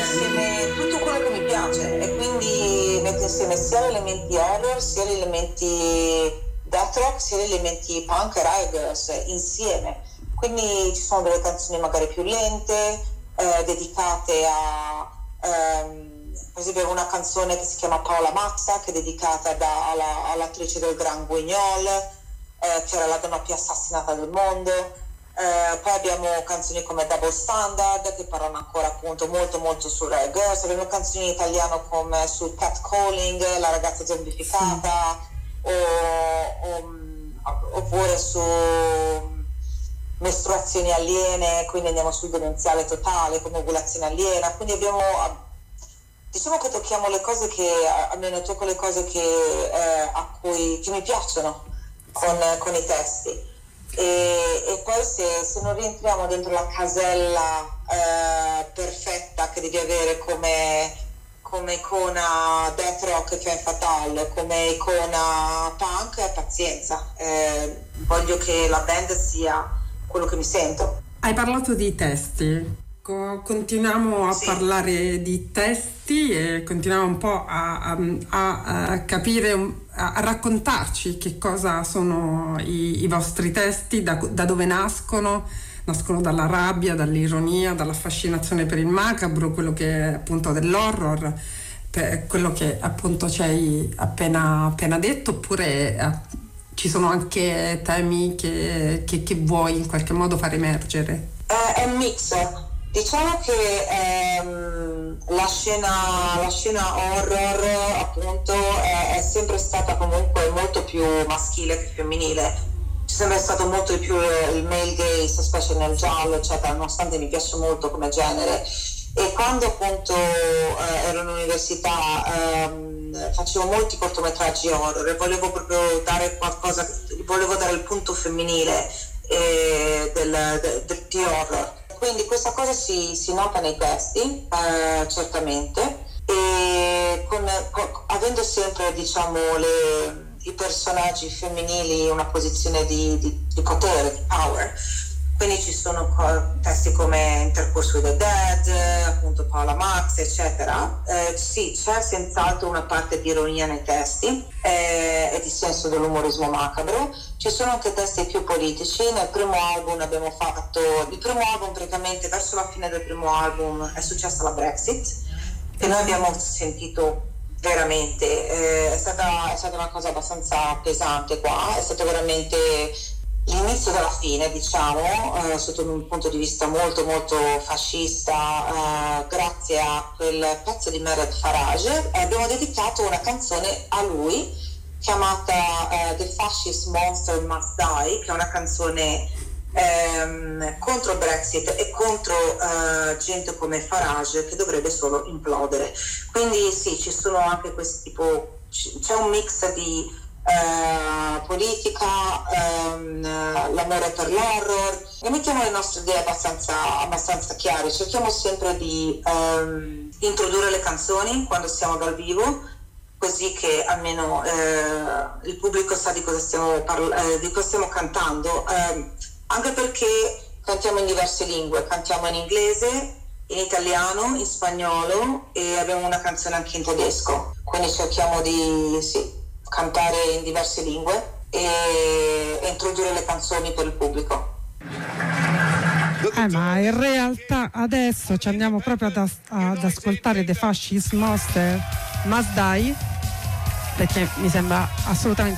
insieme tutto quello che mi piace, e quindi mette insieme sia gli elementi horror, sia gli elementi death rock, sia gli elementi punk e Riot Girls insieme. Quindi ci sono delle canzoni magari più lente, dedicate a per esempio una canzone che si chiama Paola Mazza, che è dedicata all'attrice del Gran Guignol, che era la donna più assassinata del mondo. Poi abbiamo canzoni come Double Standard, che parlano ancora appunto molto molto su Riot Girls. Abbiamo canzoni in italiano come su Catcalling, la ragazza zombificata, oppure su mestruazioni aliene, quindi andiamo sul demenziale totale come ovulazione aliena. Quindi diciamo che tocchiamo le cose che, almeno tocco le cose che mi piacciono con i testi. E poi se non rientriamo dentro la casella perfetta che devi avere come icona death rock e femme fatale, come icona punk, pazienza, voglio che la band sia quello che mi sento. Hai parlato di testi, continuiamo a parlare di testi e continuiamo un po' a capire, a raccontarci che cosa sono i vostri testi, da dove nascono dalla rabbia, dall'ironia, dalla fascinazione per il macabro, quello che è appunto dell'horror, per quello che appunto ci hai appena detto, oppure ci sono anche temi che vuoi in qualche modo far emergere? È un mix. Diciamo che la scena horror appunto è sempre stata comunque molto più maschile che femminile. C'è sempre stato molto di più il male gaze, specie nel giallo, eccetera, nonostante mi piace molto come genere. E quando appunto ero all'università facevo molti cortometraggi horror e volevo proprio dare volevo dare il punto femminile di horror. Quindi questa cosa si nota nei testi, certamente, e avendo sempre, diciamo, i personaggi femminili in una posizione di potere, di power. Quindi ci sono testi come Intercourse with the Dead, appunto Paola Max, eccetera. Sì, c'è senz'altro una parte di ironia nei testi e di senso dell'umorismo macabro. Ci sono anche testi più politici. Nel primo album praticamente verso la fine del primo album è successa la Brexit e noi abbiamo sentito veramente, è stata una cosa abbastanza pesante qua, è stato veramente l'inizio della fine, diciamo, sotto un punto di vista molto molto fascista, grazie a quel pezzo di Mered Farage, abbiamo dedicato una canzone a lui chiamata The Fascist Monster Must Die, che è una canzone contro Brexit e contro gente come Farage che dovrebbe solo implodere. Quindi sì, ci sono anche questi tipo, c'è un mix di politica, l'amore per l'horror, e mettiamo le nostre idee abbastanza chiare. Cerchiamo sempre di introdurre le canzoni quando siamo dal vivo, così che almeno il pubblico sa di cosa stiamo cantando, anche perché cantiamo in diverse lingue, cantiamo in inglese, in italiano, in spagnolo e abbiamo una canzone anche in tedesco, quindi cerchiamo di cantare in diverse lingue e introdurre le canzoni per il pubblico. Ma in realtà adesso ci andiamo proprio ad ascoltare The Fascist Monster Must Die, perché mi sembra assolutamente